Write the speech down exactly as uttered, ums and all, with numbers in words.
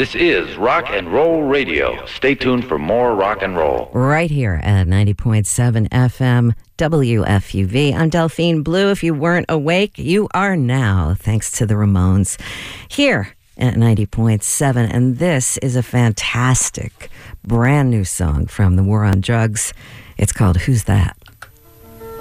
This is Rock and Roll Radio. Stay tuned for more rock and roll. Right here at ninety point seven F M W F U V. I'm Delphine Blue. If you weren't awake, you are now, thanks to the Ramones. Here at ninety point seven, and this is a fantastic brand new song from the War on Drugs. It's called Who's That?